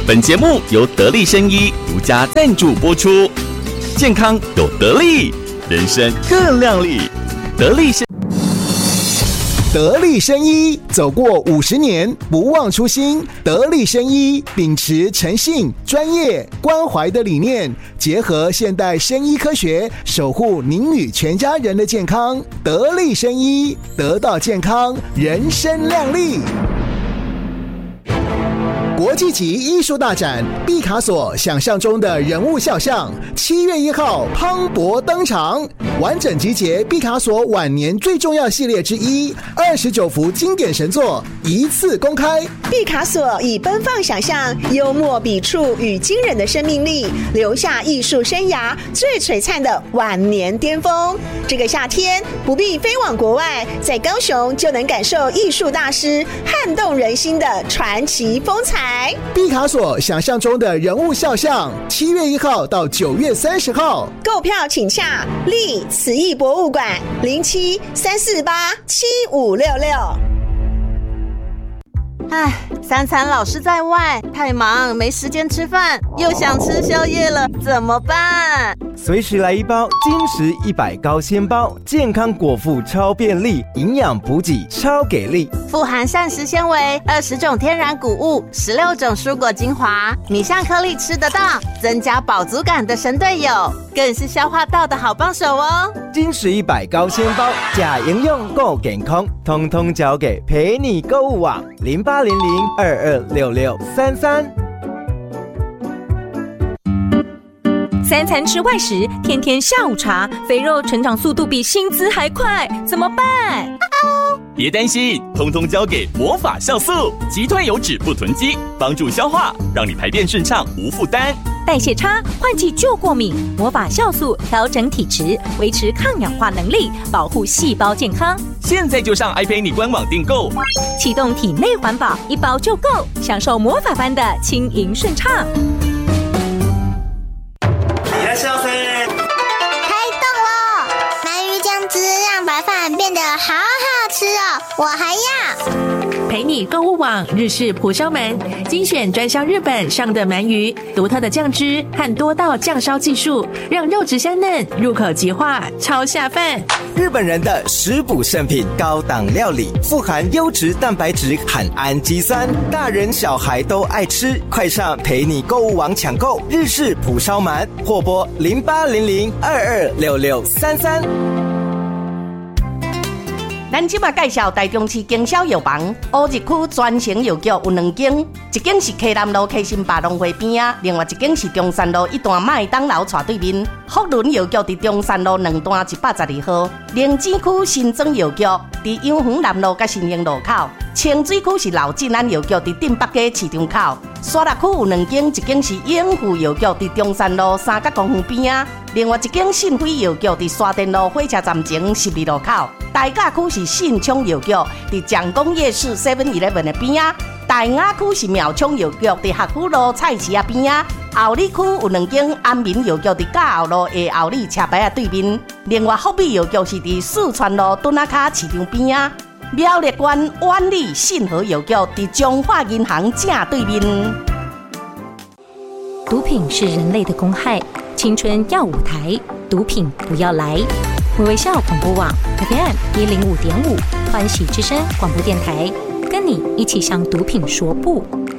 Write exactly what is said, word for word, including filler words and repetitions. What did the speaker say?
本节目由得力生医独家赞助播出，健康有得力，人生更亮丽。得力生得力生医走过五十年，不忘初心。得力生医秉持诚信、专业、关怀的理念，结合现代生医科学，守护您与全家人的健康。得力生医，得到健康，人生亮丽。国际级艺术大展毕卡索想象中的人物肖像，七月一号磅礴登场，完整集结毕卡索晚年最重要系列之一，二十九幅经典神作一次公开。 毕卡索以奔放想象、幽默笔触与惊人的生命力，留下艺术生涯最璀璨的晚年巅峰。这个夏天不必飞往国外，在高雄就能感受艺术大师撼动人心的传奇风采。 毕卡索想象中的人物肖像，七月一号到九月三十号， 购票请洽立慈艺博物馆零七三四八七五六六。 唉，三餐老是在外，太忙没时间吃饭，又想吃宵夜了，怎么办？ 随时来一包金石一百高纤包，健康果腹超便利，营养补给超给力， 富含膳食纤维，二十种天然谷物，十六种蔬果精华，米香颗粒吃得到，增加饱足感的神队友，更是消化道的好帮手哦。 金石一百高纤包，假营养够健康，通通交给陪你购物网零八零零二二六六三三。 三餐吃外食，天天下午茶，肥肉成长速度比薪资还快，怎么办？ 别担心，通通交给魔法酵素，击退油脂不囤积，帮助消化，让你排便顺畅无负担。 代谢差，换季就过敏，魔法酵素调整体质，维持抗氧化能力，保护细胞健康。 现在就上 爱陪你官网订购， 启动体内环保，一包就够，享受魔法般的轻盈顺畅。 开动了！鳗鱼酱汁让白饭变得好好吃哦，我还要。 陪你购物网日式蒲烧鳗，精选专销日本上的鳗鱼，独特的酱汁和多道酱烧技术，让肉质香嫩，入口即化，超下饭。 日本人的食补圣品，高档料理，富含优质蛋白质和氨基酸，大人小孩都爱吃。快上陪你购物网抢购日式蒲烧鳗，或拨零八零零二二六六三三。 咱即马介绍台中市经销药房乌日区专营药局有两间，一间是溪南路溪心坝农会边啊，另外一间是中山路一段麦当劳斜对面。福伦药局伫中山路两段一百十二号，灵芝区新庄药局伫永恒南路甲新兴路口，清水区是老进安药局伫镇北街市场口。沙鹿区有两间，一间是永富药局伫中山路三角公园边啊，另外一间信辉药局伫沙田路火车站前十二路口。大甲区是信昌药局伫蒋公夜市 seven eleven 的边啊，大雅区是苗昌药局伫学府路菜市啊边啊，后里区有两间安民药局伫甲后路的后里车牌啊对面，另外福美药局是伫四川路墩仔卡市场边啊，苗栗县万里信和药局伫中华银行正对面。 毒品是人类的公害，青春要舞台，毒品不要来。微微笑广播网 F M 一零五点五，欢喜之声广播电台，跟你一起向毒品说不。